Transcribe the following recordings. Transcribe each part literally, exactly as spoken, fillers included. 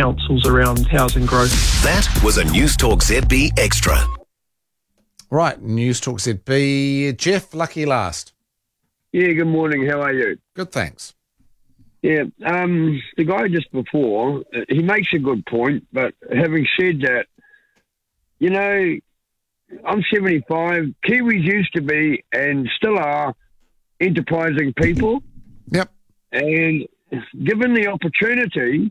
councils around housing growth. That was a News Talk Z B Extra. Right, News Talk Z B. Jeff, lucky last. Yeah, good morning. How are you? Good, thanks. Yeah, um, the guy just before, uh, he makes a good point, but having said that, you know, I'm seventy-five. Kiwis used to be, and still are, enterprising people. Yep. And given the opportunity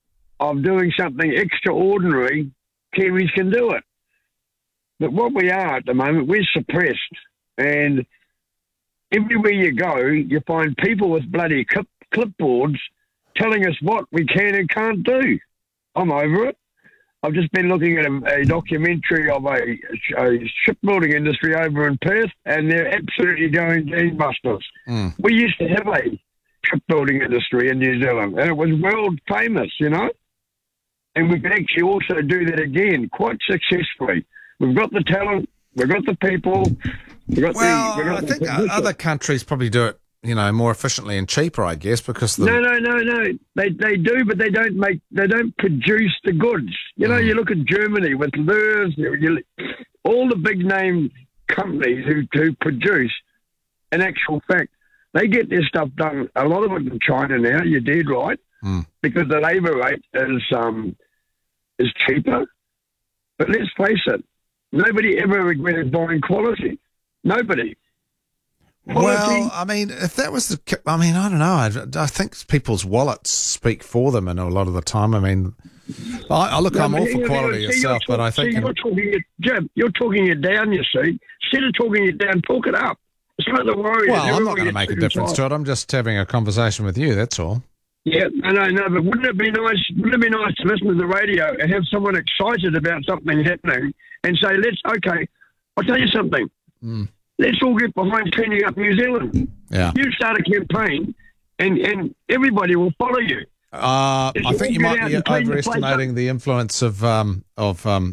of doing something extraordinary, Kiwis can do it. But what we are at the moment, we're suppressed. And everywhere you go, you find people with bloody clip, clipboards telling us what we can and can't do. I'm over it. I've just been looking at a, a documentary of a, a shipbuilding industry over in Perth, and they're absolutely going gangbusters. Mm. We used to have a shipbuilding industry in New Zealand, and it was world famous, you know? And we can actually also do that again quite successfully. We've got the talent, we've got the people, we've got well, the... We've got I the think position. other countries probably do it, you know, more efficiently and cheaper, I guess, because the... No, no, no, no. They they do, but they don't make, they don't produce the goods. You know, Mm. you look at Germany with Lurs, you, you, all the big name companies who, who produce, in actual fact, they get their stuff done, a lot of it in China now, you're dead right, Mm. because the labour rate is um is cheaper. But let's face it, nobody ever regretted buying quality. Nobody. Quality. Well, I mean, if that was the... I mean, I don't know. I, I think people's wallets speak for them, and a lot of the time, I mean... I, I look, No, I'm but all hang for on, quality hang on. See, you're yourself, but I talk- think... see, in- you're talking it, Jim, you're talking it down, you see. Instead of talking it down, talk it up. It's not the worry. well, I'm not going to make a difference to it. I'm just having a conversation with you, that's all. Yeah, no, no, no, but wouldn't it be nice, wouldn't it be nice to listen to the radio and have someone excited about something happening and say, let's, okay, I'll tell you something. Mm. Let's all get behind cleaning up New Zealand. Yeah. You start a campaign and, and everybody will follow you. Uh, If I you think you get might out be and clean the place overestimating the influence of um, of um,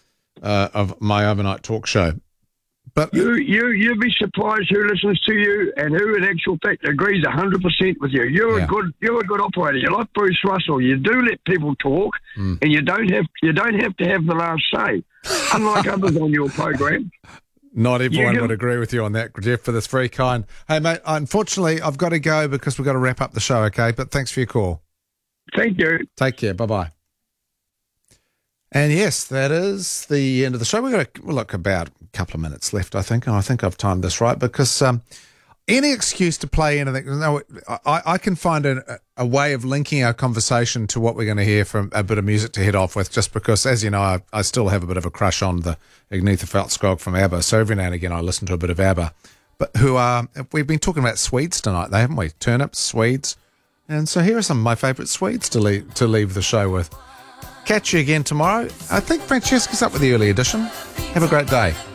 uh, of my overnight talk show. But You, you, you'd be surprised who listens to you and who, in actual fact, agrees a hundred percent with you. You're Yeah. a good, you're a good operator. You're like Bruce Russell. You do let people talk, Mm. and you don't have, you don't have to have the last say. Unlike others on your program. not everyone You would do- agree with you on that, Jeff, for this very kind. Hey, mate, unfortunately, I've got to go because we've got to wrap up the show, okay? But thanks for your call. Thank you. Take care. Bye-bye. And yes, that is the end of the show. We've got a, look, about a couple of minutes left, I think. And I think I've timed this right because um, any excuse to play anything, no, I, I can find a, a way of linking our conversation to what we're going to hear from a bit of music to head off with, just because, as you know, I, I still have a bit of a crush on the Agnetha Feltskog from ABBA. So every now and again I listen to a bit of ABBA. But who are, we've been talking about Swedes tonight, haven't we? Turnips, Swedes. And so here are some of my favourite Swedes to leave, to leave the show with. Catch you again tomorrow. I think Francesca's up with the early edition. Have a great day.